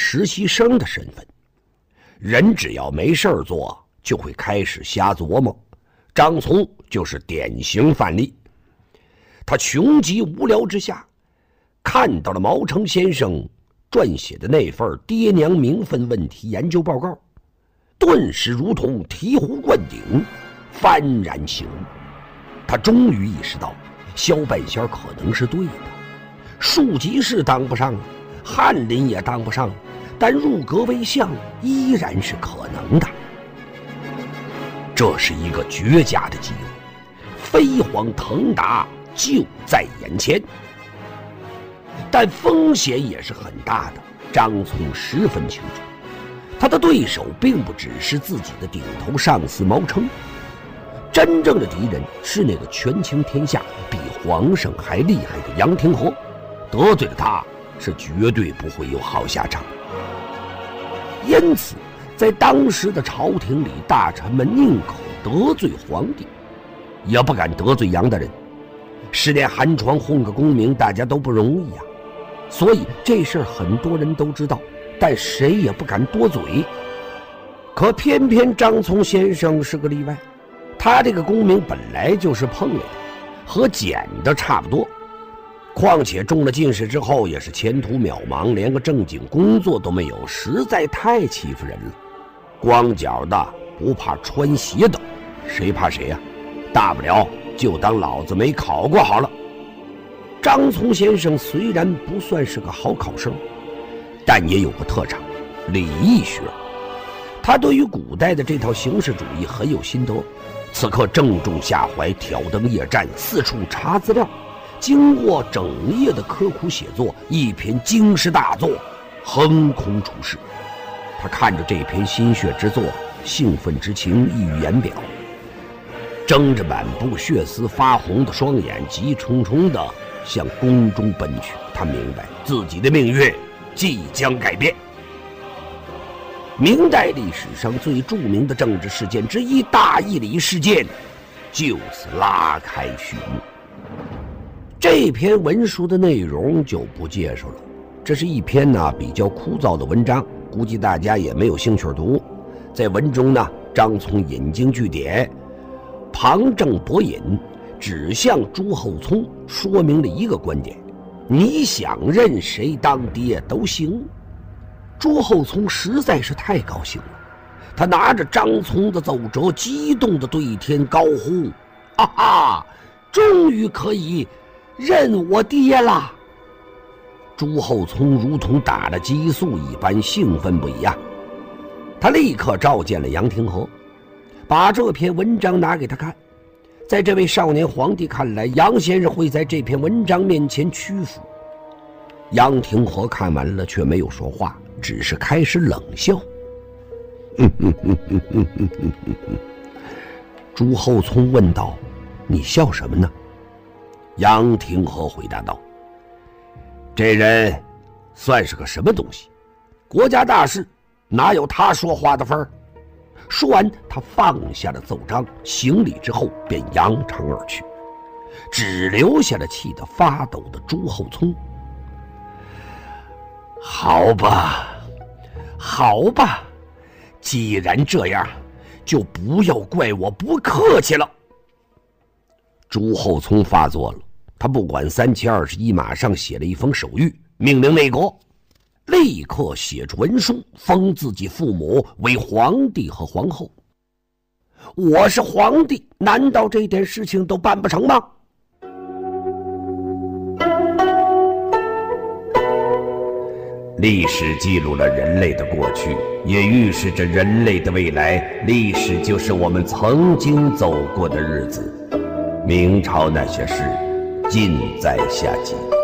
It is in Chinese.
实习生的身份。人只要没事儿做，就会开始瞎琢磨。张聪就是典型范例。他穷极无聊之下，看到了毛成先生撰写的那份爹娘名分问题研究报告，顿时如同醍醐灌顶，幡然醒悟。他终于意识到萧半仙可能是对的，庶吉士当不上，翰林也当不上，但入阁为相依然是可能的。这是一个绝佳的机会，飞黄腾达就在眼前，但风险也是很大的。张聪十分清楚，他的对手并不只是自己的顶头上司毛成，真正的敌人是那个权倾天下、比皇上还厉害的杨廷和。得罪了他，是绝对不会有好下场。因此在当时的朝廷里，大臣们宁可得罪皇帝，也不敢得罪杨大人。10年寒窗混个功名，大家都不容易呀。所以这事儿很多人都知道，但谁也不敢多嘴。可偏偏张聪先生是个例外，他这个功名本来就是碰来的，和捡的差不多。况且中了进士之后也是前途渺茫，连个正经工作都没有，实在太欺负人了。光脚的不怕穿鞋的，谁怕谁呀？大不了就当老子没考过好了。张聪先生虽然不算是个好考生，但也有个特长，礼义学。他对于古代的这套形式主义很有心得，此刻正中下怀，挑灯夜战，四处查资料。经过整夜的刻苦写作，一篇经世大作横空出世。他看着这篇心血之作，兴奋之情溢于言表，睁着满布血丝发红的双眼，急冲冲地向宫中奔去。他明白自己的命运即将改变。明代历史上最著名的政治事件之一——大义理事件，就此拉开序幕。这篇文书的内容就不介绍了，这是一篇比较枯燥的文章，估计大家也没有兴趣读。在文中张聪引经据典，旁证博引，指向朱厚熜，说明了一个观点：你想认谁当爹都行。朱厚熜实在是太高兴了，他拿着张聪的奏折，激动地对天高呼：哈哈，终于可以认我爹了！朱厚熜如同打了激素一般兴奋不已啊！他立刻召见了杨廷和，把这篇文章拿给他看。在这位少年皇帝看来，杨先生会在这篇文章面前屈服。杨廷和看完了却没有说话，只是开始冷笑。朱厚熜问道：“你笑什么呢？”杨廷和回答道：“这人算是个什么东西？国家大事哪有他说话的份儿？”说完，他放下了奏章，行礼之后便扬长而去，只留下了气得发抖的朱厚熜。好吧，好吧，既然这样，就不要怪我不客气了。朱厚熜发作了，他不管3七21，马上写了一封手谕，命令内阁立刻写出文书，封自己父母为皇帝和皇后。我是皇帝，难道这点事情都办不成吗？历史记录了人类的过去，也预示着人类的未来。历史就是我们曾经走过的日子。明朝那些事，尽在下集。